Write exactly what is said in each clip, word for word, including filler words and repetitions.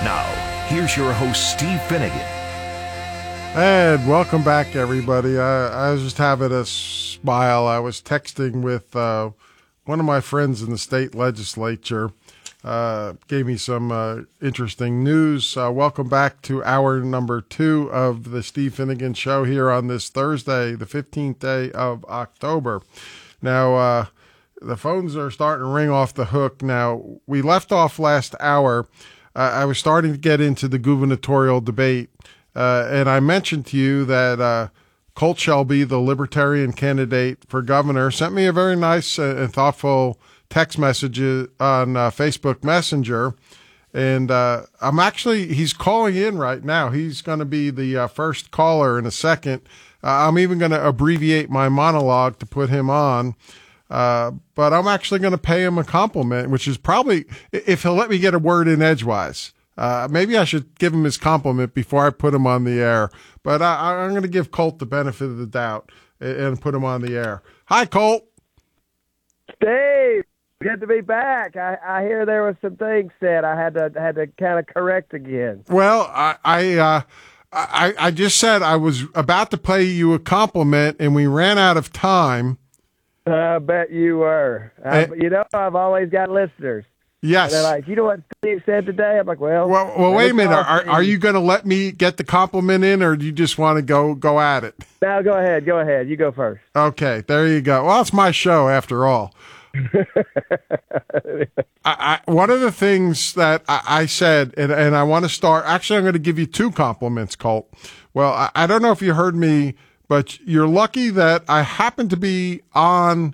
Now, here's your host, Steve Finnegan. And welcome back, everybody. I, I was just having a smile. I was texting with uh, one of my friends in the state legislature. Uh, gave me some uh, interesting news. Uh, welcome back to hour number two of the Steve Finnegan Show here on this Thursday, the fifteenth day of October. Now, uh, the phones are starting to ring off the hook. Now, we left off last hour. Uh, I was starting to get into the gubernatorial debate. Uh, and I mentioned to you that uh, Colt Shelby, the Libertarian candidate for governor, sent me a very nice uh, and thoughtful text message on uh, Facebook Messenger. And uh, I'm actually, he's calling in right now. He's going to be the uh, first caller in a second. Uh, I'm even going to abbreviate my monologue to put him on. Uh, but I'm actually going to pay him a compliment, which is probably, if he'll let me get a word in edgewise. Uh, maybe I should give him his compliment before I put him on the air, but I, I'm going to give Colt the benefit of the doubt and, and put him on the air. Hi, Colt. Steve, good to be back. I, I hear there was some things said I had to had to kind of correct again. Well, I I, uh, I I just said I was about to pay you a compliment, and we ran out of time. I bet you were. I, And, you know, I've always got listeners. yes. They're like, you know what Steve said today? I'm like, well, Well, well, wait a minute. Are are you going to let me get the compliment in, or do you just want to go go at it? No, go ahead. Go ahead. You go first. Okay, there you go. Well, it's my show after all. I, I, one of the things that I, I said, and, and I want to start, actually, I'm going to give you two compliments, Colt. Well, I, I don't know if you heard me, but you're lucky that I happen to be on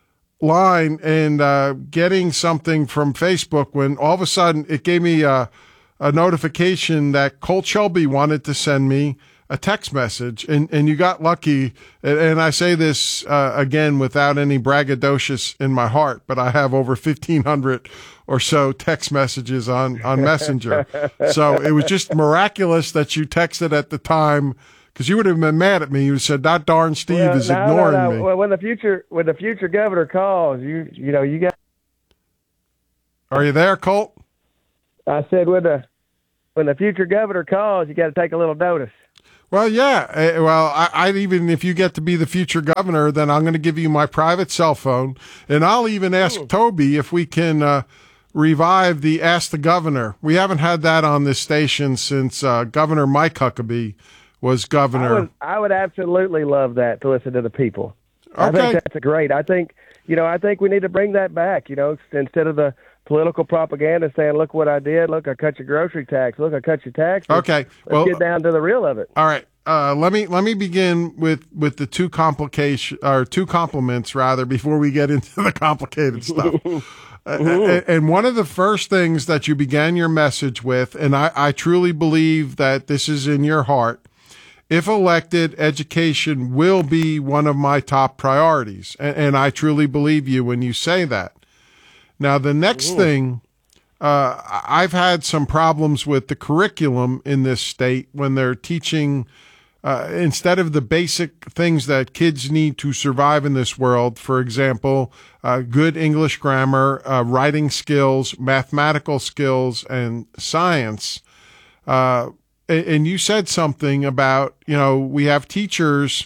line and uh, getting something from Facebook when all of a sudden it gave me a, a notification that Colt Shelby wanted to send me a text message, and, and you got lucky. And, and I say this uh, again without any braggadocious in my heart, but I have over fifteen hundred or so text messages on, on Messenger. So it was just miraculous that you texted at the time, because you would have been mad at me. You said, "That darn Steve well, is no, ignoring no, no. me." Well, when the future when the future governor calls, you you know you got. Are you there, Colt? I said when the when the future governor calls, you got to take a little notice. Well, yeah. Uh, well, I, I'd even, if you get to be the future governor, then I'm going to give you my private cell phone, and I'll even ask Ooh. Toby if we can uh, revive the Ask the Governor. We haven't had that on this station since uh, Governor Mike Huckabee was governor. I would, I would absolutely love that, to listen to the people. Okay. I think that's a great. I think, you know, I think we need to bring that back, you know, instead of the political propaganda saying, look what I did, look, I cut your grocery tax, look, I cut your tax. Okay. Let's well, get down to the real of it. All right. Uh, let me, let me begin with, with the two complication or two compliments rather, before we get into the complicated stuff. Uh, and one of the first things that you began your message with, and I, I truly believe that this is in your heart, if elected, education will be one of my top priorities. And, and I truly believe you when you say that. Now, the next Ooh. thing, uh, I've had some problems with the curriculum in this state when they're teaching, uh, instead of the basic things that kids need to survive in this world, for example, uh, good English grammar, uh, writing skills, mathematical skills, and science. Uh, and you said something about, you know, we have teachers,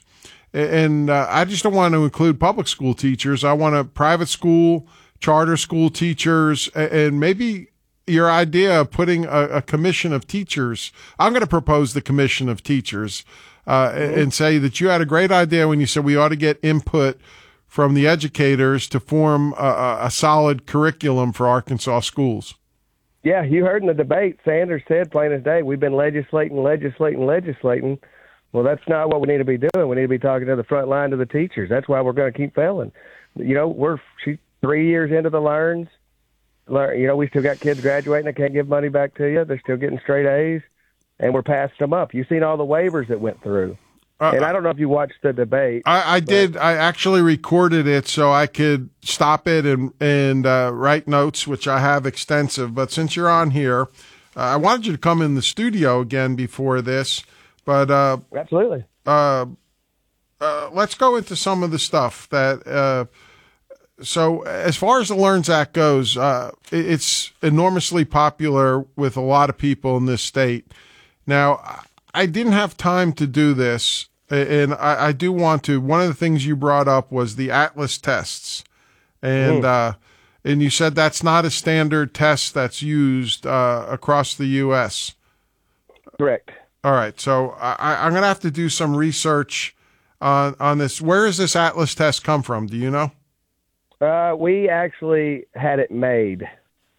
and uh, I just don't want to include public school teachers. I want a private school, charter school teachers, and maybe your idea of putting a, a commission of teachers. I'm going to propose the commission of teachers uh, mm-hmm. and say that you had a great idea when you said we ought to get input from the educators to form a, a solid curriculum for Arkansas schools. Yeah, you heard in the debate, Sanders said plain as day, we've been legislating, legislating, legislating. Well, that's not what we need to be doing. We need to be talking to the front line, to the teachers. That's why we're going to keep failing. You know, we're she's three years into the learns. Learn, you know, we still got kids graduating that can't give money back to you. They're still getting straight A's, and we're passing them up. You've seen all the waivers that went through. Uh, and I don't know if you watched the debate. I, I did. I actually recorded it so I could stop it and and uh, write notes, which I have extensive. But since you're on here, uh, I wanted you to come in the studio again before this. But uh, absolutely. Uh, uh, let's go into some of the stuff that uh, so as far as the LEARNS Act goes, uh, it, it's enormously popular with a lot of people in this state. Now, I didn't have time to do this, and I, I do want to. One of the things you brought up was the ATLAS tests, and uh, and you said that's not a standard test that's used uh, across the U S. Correct. All right, so I, I'm going to have to do some research on on this. Where does this ATLAS test come from? Do you know? Uh, we actually had it made.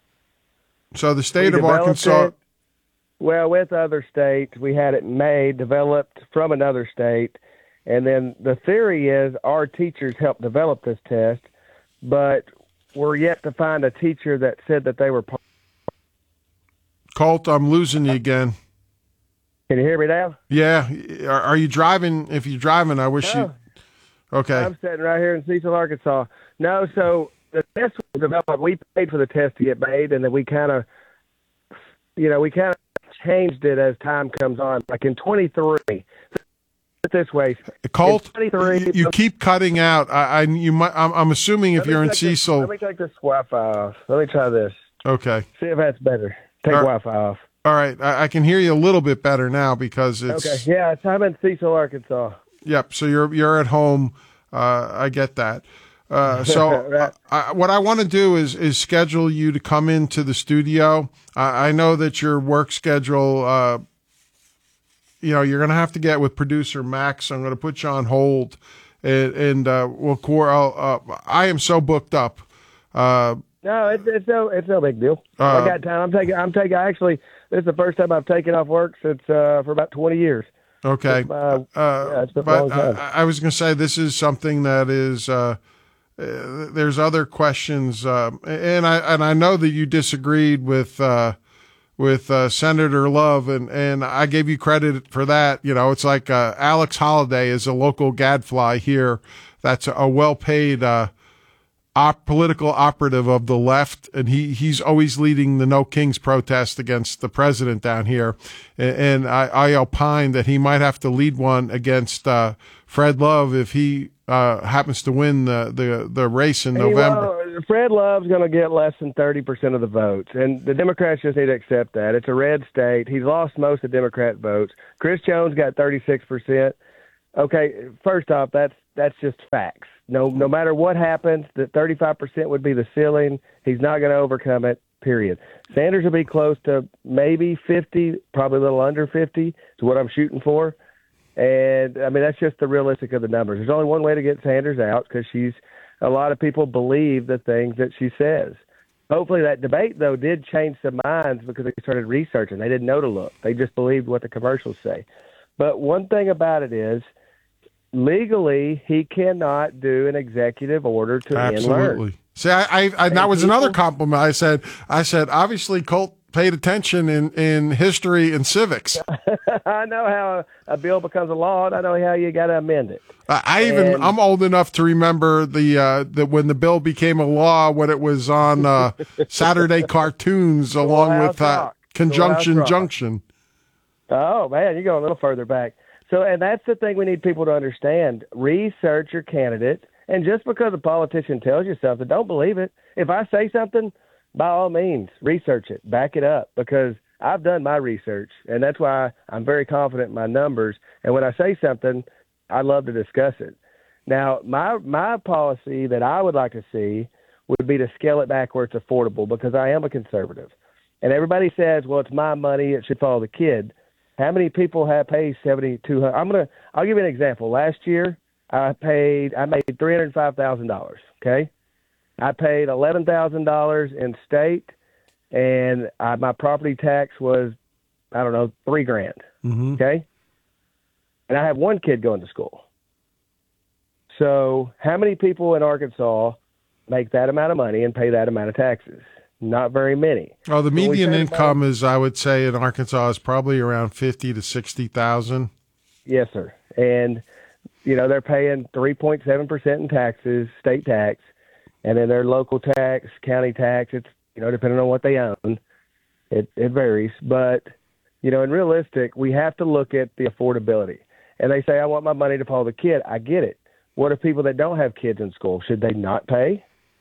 So the state We of developed Arkansas. it, well, with other states, we had it made, developed from another state, and then the theory is our teachers helped develop this test, but we're yet to find a teacher that said that they were part. Colt, I'm losing you again. Can you hear me now? Yeah, are, are you driving? If you're driving, I wish No. you. Okay. I'm sitting right here in Cecil, Arkansas. No, so the test was developed. We paid for the test to get made, and then we kind of, you know, we kind of changed it as time comes on. Like in twenty-three, put it this way. Colt, in twenty-three, you, you keep cutting out. I, I you might. I'm, I'm assuming if Let me you're in take this- Cecil. Let me take this Wi-Fi off. Let me try this. Okay. See if that's better. Take All right. Wi-Fi off. All right. I, I can hear you a little bit better now because it's. Okay. Yeah, it's, I'm in Cecil, Arkansas. Yep. So you're you're at home. Uh, I get that. Uh, so Right. I, what I want to do is is schedule you to come into the studio. I, I know that your work schedule. Uh, you know, you're going to have to get with producer Max. I'm going to put you on hold, and, and uh, we'll. Core, uh, I am so booked up. Uh, No, it's it's no it's no big deal. Uh, I got time. I'm taking. I'm taking. Actually, this is the first time I've taken off work since uh, for about twenty years. Okay. It's, uh, Uh, yeah, it's been a but long time. I, I was going to say this is something that is. Uh, uh, there's other questions, uh, and I and I know that you disagreed with uh, with uh, Senator Love, and, and I gave you credit for that. You know, it's like uh, Alex Holiday is a local gadfly here. That's a well-paid uh, op- political operative of the left, and he, he's always leading the No Kings protest against the president down here. And, and I, I opine that he might have to lead one against uh, Fred Love if he uh, happens to win the, the, the race in Hey, November. well, Fred Love's going to get less than thirty percent of the votes, and the Democrats just need to accept that. It's a red state. He's lost most of Democrat votes. Chris Jones got thirty-six percent. Okay, first off, that's that's just facts. No, no matter what happens, the thirty-five percent would be the ceiling. He's not going to overcome it. Period. Sanders will be close to maybe fifty, probably a little under fifty. Is what I'm shooting for. And I mean, that's just the realistic of the numbers. There's only one way to get Sanders out because she's a lot of people believe the things that she says. Hopefully that debate, though, did change some minds because they started researching. They didn't know to look. They just believed what the commercials say. But one thing about it is, legally, he cannot do an executive order to end LEARN. Absolutely. See, I, I, I that was another compliment. I said, I said, obviously Colt paid attention in, in history and civics. I know how a, a bill becomes a law, and I know how you got to amend it. I, I even, And- I'm old enough to remember the, uh, the, when the bill became a law, when it was on, uh, Saturday cartoons along Schoolhouse with, uh, Rock. Conjunction Schoolhouse Rock. Junction. Oh, man, you go a little further back. So, and that's the thing we need people to understand. Research your candidate, and just because a politician tells you something, don't believe it. If I say something, by all means, research it, back it up, because I've done my research, and that's why I'm very confident in my numbers. And when I say something, I love to discuss it. Now, my my policy that I would like to see would be to scale it back where it's affordable, because I am a conservative. And everybody says, well, it's my money, it should follow the kid. How many people have paid seventy-two hundred? I'm gonna. I'll give you an example. Last year, I paid. I made three hundred five thousand dollars. Okay, I paid eleven thousand dollars in state, and I, my property tax was, I don't know, three grand. Mm-hmm. Okay, and I have one kid going to school. So, how many people in Arkansas make that amount of money and pay that amount of taxes? Not very many. Well, the When we median say about- income is, I would say, in Arkansas is probably around fifty to sixty thousand. Yes, sir. And, you know, they're paying three point seven percent in taxes, state tax, and then their local tax, county tax. It's, you know, depending on what they own, it, it varies. But, you know, in realistic, we have to look at the affordability. And they say, I want my money to follow the kid. I get it. What if people that don't have kids in school, should they not pay?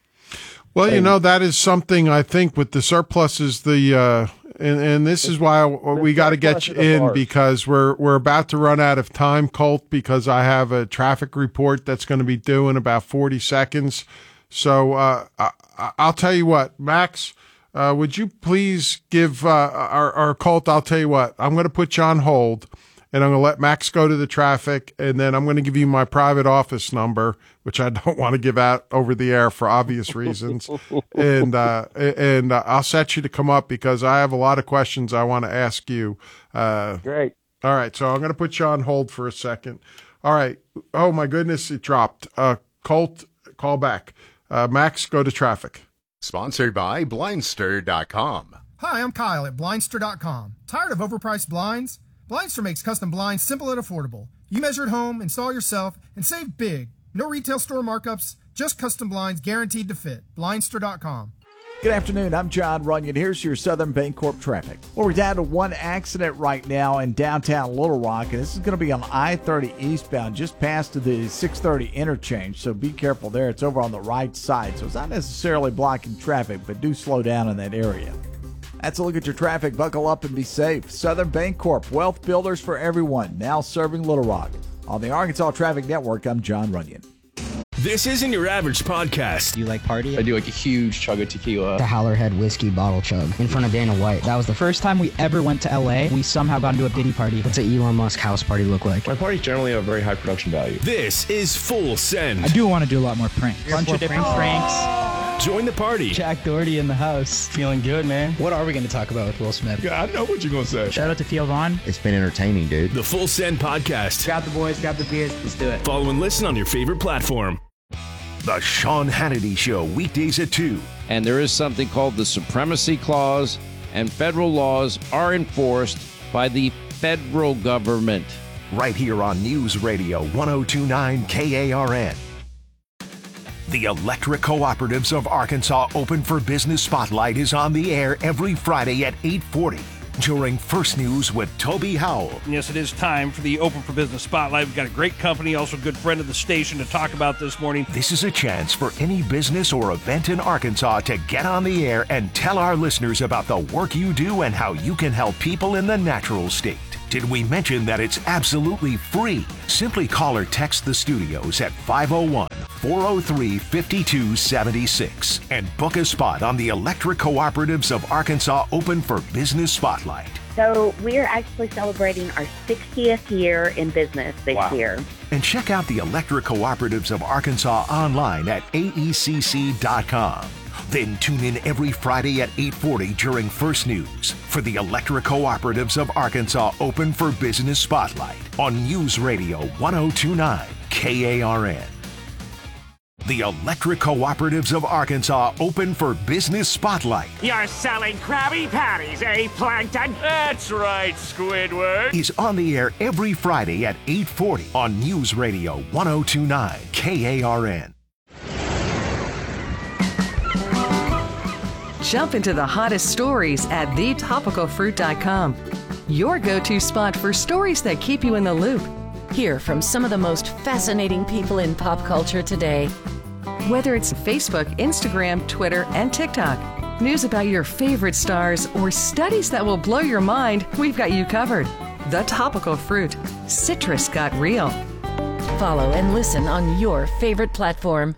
Well, you know, that is something I think with the surplus is the, uh, and, and this is why we got to get you in, because we're, we're about to run out of time, Colt, because I have a traffic report that's going to be due in about forty seconds. So, uh, I, I'll tell you what, Max, uh, would you please give, uh, our, our Colt, I'll tell you what, I'm going to put you on hold. And I'm going to let Max go to the traffic, and then I'm going to give you my private office number, which I don't want to give out over the air for obvious reasons. and uh, and uh, I'll set you to come up because I have a lot of questions I want to ask you. Uh, Great. All right, so I'm going to put you on hold for a second. All right. Oh, my goodness, it dropped. Uh, Colt, call back. Uh, Max, go to traffic. Sponsored by Blindster dot com. Hi, I'm Kyle at Blindster dot com. Tired of overpriced blinds? Blindster makes custom blinds simple and affordable. You measure at home, install yourself, and save big. No retail store markups, just custom blinds guaranteed to fit. Blindster dot com. Good afternoon. I'm John Runyon. Here's your Southern Bancorp traffic. Well, we're down to one accident right now in downtown Little Rock, and this is going to be on I thirty eastbound, just past the six thirty interchange, so be careful there. It's over on the right side, so it's not necessarily blocking traffic, but do slow down in that area. That's a look at your traffic. Buckle up and be safe. Southern Bancorp, wealth builders for everyone, now serving Little Rock. On the Arkansas Traffic Network, I'm John Runyon. This isn't your average podcast. Do you like party? I do like a huge chug of tequila. The Howlerhead whiskey bottle chug in front of Dana White. That was the first time we ever went to L A. We somehow got into a Diddy party. What's an Elon Musk house party look like? My parties generally have very high production value. This is Full Send. I do want to do a lot more pranks. A bunch of different pranks. Join the party. Jack Doherty in the house. Feeling good, man. What are we going to talk about with Will Smith? Yeah, I know what you're going to say. Shout out to Theo Vaughn. It's been entertaining, dude. The Full Send Podcast. Grab the boys, grab the beers, let's do it. Follow and listen on your favorite platform. The Sean Hannity Show, weekdays at two. And there is something called the Supremacy Clause, and federal laws are enforced by the federal government. Right here on News Radio one oh two point nine K A R N. The Electric Cooperatives of Arkansas Open for Business Spotlight is on the air every Friday at eight forty. During First News with Toby Howell. Yes, it is time for the Open for Business Spotlight. We've got a great company, also a good friend of the station to talk about this morning. This is a chance for any business or event in Arkansas to get on the air and tell our listeners about the work you do and how you can help people in the natural state. Did we mention that it's absolutely free? Simply call or text the studios at five oh one, four oh three, five two seven six and book a spot on the Electric Cooperatives of Arkansas Open for Business Spotlight. So we're actually celebrating our sixtieth year in business this Wow. year. And check out the Electric Cooperatives of Arkansas online at A E C C dot com. Then tune in every Friday at eight forty during First News for the Electric Cooperatives of Arkansas Open for Business Spotlight on News Radio one oh two point nine K A R N. The Electric Cooperatives of Arkansas Open for Business Spotlight You're selling Krabby Patties, eh, Plankton? That's right, Squidward. is on the air every Friday at eight forty on News Radio one oh two point nine K A R N. Jump into the hottest stories at the topical fruit dot com. Your go-to spot for stories that keep you in the loop. Hear from some of the most fascinating people in pop culture today. Whether it's Facebook, Instagram, Twitter, and TikTok, news about your favorite stars, or studies that will blow your mind, we've got you covered. The Topical Fruit. Citrus got real. Follow and listen on your favorite platform.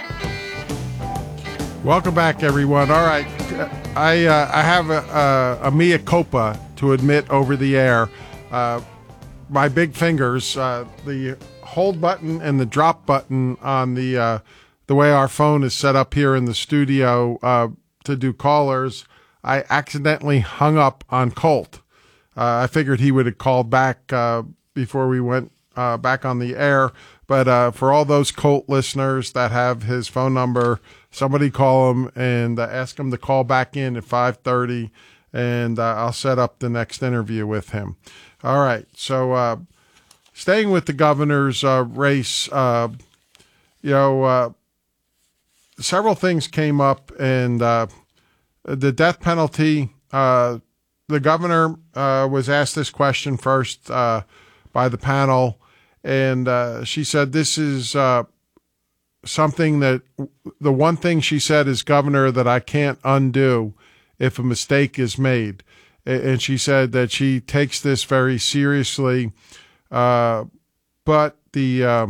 Welcome back, everyone. All right, I uh, I have a, a, a mea culpa to admit over the air. Uh, my big fingers, uh, the hold button and the drop button on the uh, the way our phone is set up here in the studio uh, to do callers, I accidentally hung up on Colt. Uh, I figured he would have called back uh, before we went uh, back on the air. But uh, for all those Colt listeners that have his phone number, somebody call him and uh, ask him to call back in at five thirty, and uh, I'll set up the next interview with him. All right. So uh, staying with the governor's uh, race, uh, you know, uh, several things came up, and uh, the death penalty, uh, the governor uh, was asked this question first uh, by the panel. And uh, she said, this is uh, something that the one thing she said as governor that I can't undo if a mistake is made. And she said that she takes this very seriously, uh, but the uh,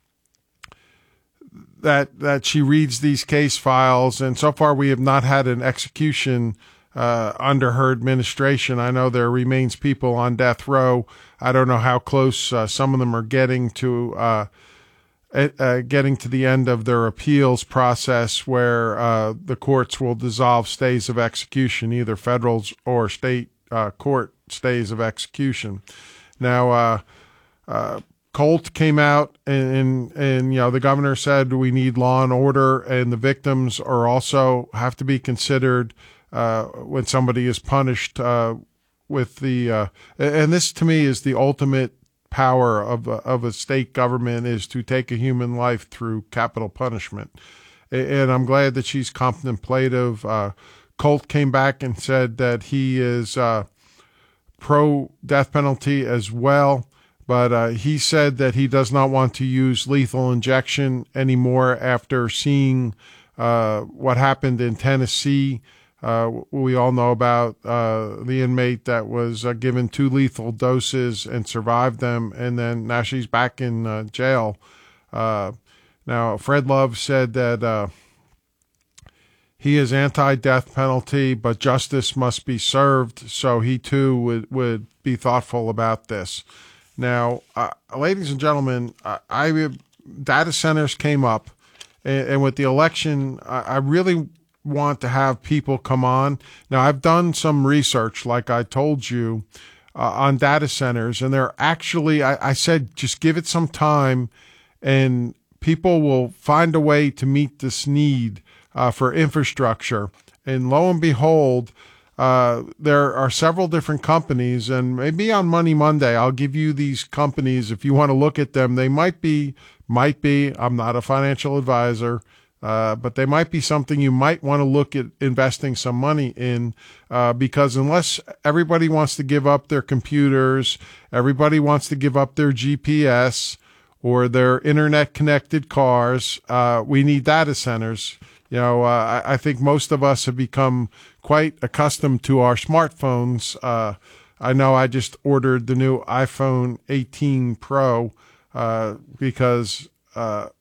that that she reads these case files, and so far we have not had an execution uh, under her administration. I know there remains people on death row. I don't know how close uh, some of them are getting to uh, uh, getting to the end of their appeals process, where uh, the courts will dissolve stays of execution, either federal or state uh, court stays of execution. Now, uh, uh, Colt came out and, and, and, you know, the governor said we need law and order, and the victims are also have to be considered uh, when somebody is punished uh, with the, uh, and this to me is the ultimate power of a, of a state government, is to take a human life through capital punishment. And I'm glad that she's contemplative. Uh, Colt came back and said that he is uh, pro death penalty as well. But uh, he said that he does not want to use lethal injection anymore after seeing uh, what happened in Tennessee. Uh, we all know about uh, the inmate that was uh, given two lethal doses and survived them, and then now she's back in uh, jail. Uh, now, Fred Love said that uh, he is anti-death penalty, but justice must be served, so he too would, would be thoughtful about this. Now, uh, ladies and gentlemen, I, I data centers came up, and, and with the election, I, I really want to have people come on. Now, I've done some research, like I told you, uh, on data centers, and they're actually, I, I said, just give it some time, and people will find a way to meet this need uh, for infrastructure. And lo and behold, Uh, there are several different companies, and maybe on Money Monday, I'll give you these companies. If you want to look at them, they might be, might be, I'm not a financial advisor, uh, but they might be something you might want to look at investing some money in, uh, because unless everybody wants to give up their computers, everybody wants to give up their G P S or their internet connected cars, uh, we need data centers. You know, uh, I, I think most of us have become quite accustomed to our smartphones. Uh, I know I just ordered the new iPhone eighteen Pro uh, because uh,